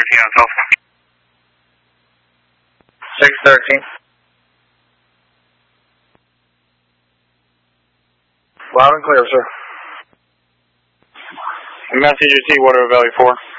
on telephone. 613. Loud and clear, sir. Message received, Water Valley 4.